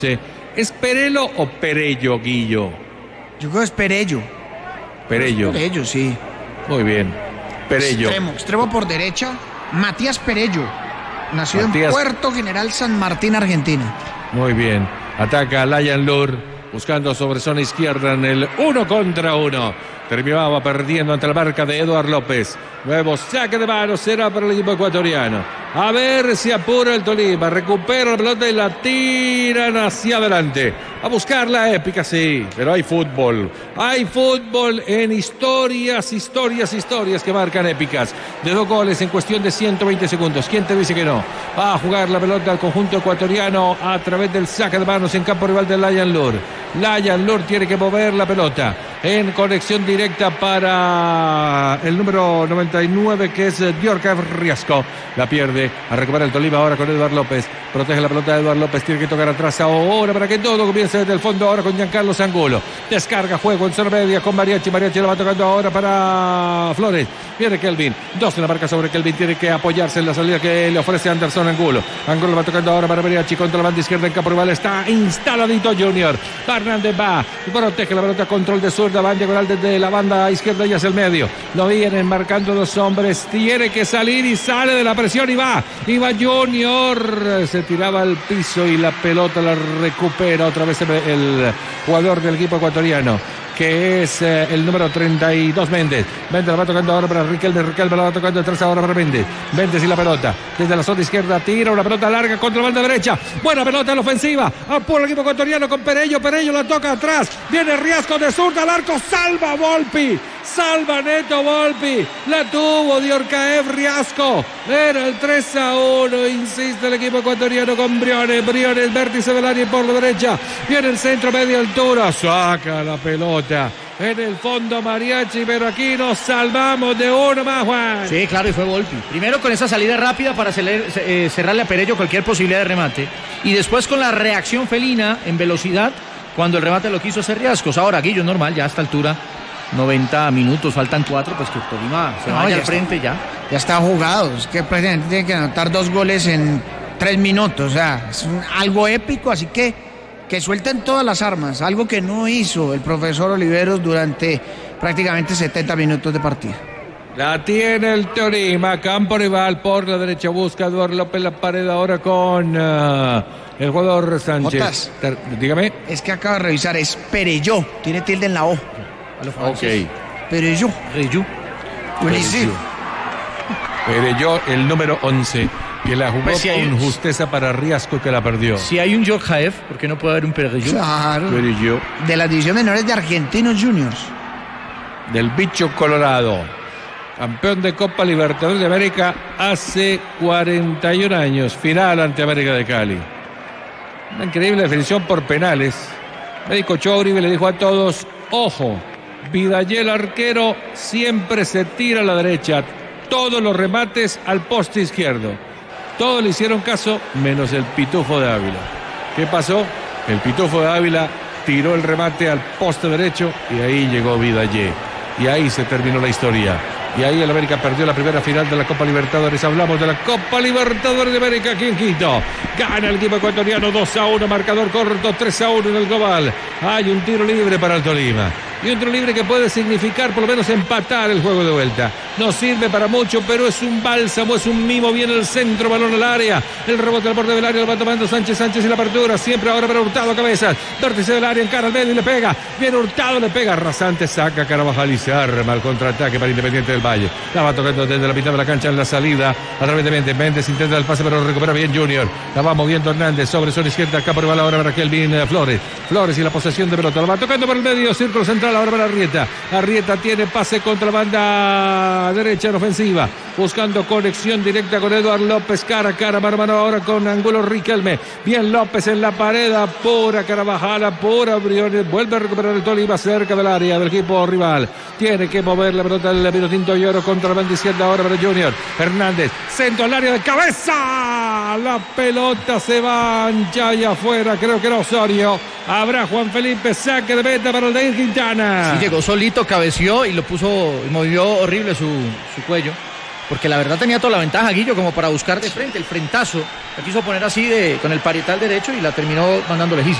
¿Es Perelo o Perello, Guillo? Yo creo que es Perello. Perello. Perello, sí. Muy bien. Perello. Extremo por derecha, Matías Perello. Nacido en Puerto General San Martín, Argentina. Muy bien. Ataca Lion Lur, buscando sobre zona izquierda en el 1 contra 1. Terminaba perdiendo ante la marca de Eduard López. Nuevo saque de mano será para el equipo ecuatoriano. A ver si apura el Tolima. Recupera la pelota y la tiran hacia adelante. A buscar la épica, sí. Pero hay fútbol. Hay fútbol en historias que marcan épicas. De 2 goles en cuestión de 120 segundos. ¿Quién te dice que no? Va a jugar la pelota al conjunto ecuatoriano a través del saque de manos en campo rival de Lion Lur. Lion Lur tiene que mover la pelota en conexión directa para el número 99, que es Diorca Riasco. La pierde. A recuperar el Tolima ahora con Eduard López. Protege la pelota de Eduard López. Tiene que tocar atrás ahora para que todo comience desde el fondo. Ahora con Giancarlo Angulo. Descarga juego en zona media con Mariachi. Mariachi la va tocando ahora para Flores. Viene Kelvin. 2 en la marca sobre Kelvin. Tiene que apoyarse en la salida que le ofrece Anderson Angulo. Angulo va tocando ahora para Mariachi contra la banda izquierda en campo rival. Está instaladito Junior. Hernández va. Protege la pelota. Control de zurda. Va en diagonal desde la banda izquierda y hacia el medio. Lo vienen marcando 2 hombres. Tiene que salir y sale de la presión y va. Y va Junior. Se tiraba al piso y la pelota la recupera otra vez el jugador del equipo ecuatoriano, que es el número 32, Méndez. Méndez la va tocando ahora para Riquelme. Riquelme la va tocando detrás ahora para Méndez. Méndez y la pelota. Desde la zona izquierda tira una pelota larga contra la banda derecha. Buena pelota en la ofensiva. Apura el equipo ecuatoriano con Perello. Perello la toca atrás. Viene Riasco de zurda al arco. Salva Volpi. Salva Neto Volpi. La tuvo Diorcaev Riasco. Era el 3-1. Insiste el equipo ecuatoriano con Briones. Briones, vértice del área por la derecha. Viene el centro, media altura. Saca la pelota. En el fondo Mariachi, pero aquí nos salvamos de uno más, Juan. Sí, claro, y fue Volpi. Primero con esa salida rápida para cerrarle a Perello cualquier posibilidad de remate. Y después con la reacción felina en velocidad cuando el remate lo quiso hacer Riascos. Ahora, Guillo, normal, ya a esta altura, 90 minutos, faltan 4, pues que Tolima se vaya al frente ya. Ya está jugado. Es que prácticamente tiene que anotar 2 goles en 3 minutos. O sea, es algo épico, así que suelten todas las armas, algo que no hizo el profesor Oliveros durante prácticamente 70 minutos de partida. La tiene el Tolima, campo rival por la derecha, busca Eduard López la pared ahora con el jugador Sánchez. Dígame. Es que acaba de revisar, es Perello, tiene tilde en la O. Ok. Perello. Perello, el número 11. Que la jugó pues con justeza para Riasco, que la perdió. Si hay un Djorkaeff, ¿por qué no puede haber un Perello? Claro. Perello. De las divisiones menores de Argentinos Juniors. Del bicho colorado. Campeón de Copa Libertadores de América hace 41 años. Final ante América de Cali. Una increíble definición por penales. Médico Uribe le dijo a todos: ojo, Vidallé, el arquero, siempre se tira a la derecha. Todos los remates al poste izquierdo. Todos le hicieron caso, menos el Pitufo de Ávila. ¿Qué pasó? El Pitufo de Ávila tiró el remate al poste derecho y ahí llegó Vidallé. Y ahí se terminó la historia. Y ahí el América perdió la primera final de la Copa Libertadores. Hablamos de la Copa Libertadores de América aquí en Quito. Gana el equipo ecuatoriano 2-1, marcador corto, 3-1 en el global. Hay un tiro libre para el Tolima. Y un tiro libre que puede significar por lo menos empatar el juego de vuelta. No sirve para mucho, pero es un bálsamo, es un mimo. Viene el centro, balón al área. El rebote al borde del área, lo va tomando Sánchez y la apertura. Siempre ahora para Hurtado, cabezas. Vértice del área, encara al medio y le pega. Viene Hurtado, le pega. Rasante, saca Carabajal y se arma el contraataque para Independiente del Valle. La va tocando desde la mitad de la cancha en la salida. A través de Méndez. Méndez intenta el pase, pero lo recupera bien Junior. La va moviendo Hernández sobre zona izquierda. Acá por el balón ahora para Kelvin Flores. Flores y la posesión de pelota. La va tocando por el medio, círculo central ahora para Arrieta. Arrieta tiene pase contra la banda derecha en ofensiva. Buscando conexión directa con Eduard López. Cara a cara, mano a mano ahora con Angulo Riquelme. Bien López en la pared. Pura Carabajal, pura Briones. Vuelve a recuperar el Tolima cerca del área del equipo rival. Tiene que mover la pelota del Vinotinto Lloro contra la banda izquierda ahora para Junior. Hernández, centro al área de cabeza. La pelota se va ancha y afuera. Creo que era Osorio. Habrá Juan Felipe, saque de meta para Aldair Quintana. Sí, llegó solito, cabeció y lo puso, movió horrible su cuello. porque la verdad tenía toda la ventaja Guillo como para buscar de frente, el frentazo, la quiso poner así con el parietal derecho y la terminó mandando lejísimo.